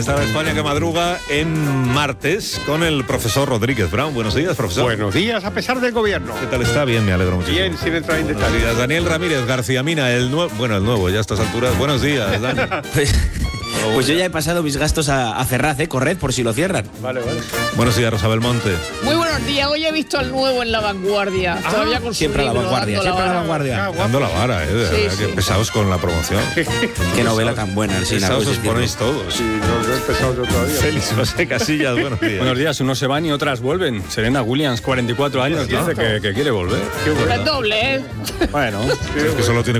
está la España que madruga en martes con el profesor Rodríguez Brown. Buenos días, profesor. Buenos días, a pesar del gobierno. ¿Qué tal está? Bien, me alegro mucho. Bien, sin entrar en Buenos detalles. días, Daniel Ramírez García Mina, el nuevo, ya a estas alturas. Buenos días, Dani. Pues yo ya he pasado mis gastos a Ferraz, corred por si lo cierran. Vale. Buenos días, Rosa Belmonte. Muy buenos días, hoy he visto al nuevo en La Vanguardia. Todavía con su Siempre a la libro, vanguardia, dando siempre a la vara. vanguardia. Dando la vara, de verdad, que pesados con la promoción. Qué novela tan buena, Alsina. Pesados pues, os ponéis todos. Sí, no he empezado yo todavía. Félix José Casillas, buenos días. Buenos días, unos se van y otras vuelven. Serena Williams, 44 años, dice que quiere volver. El doble, ¿eh? Bueno. Es que solo tiene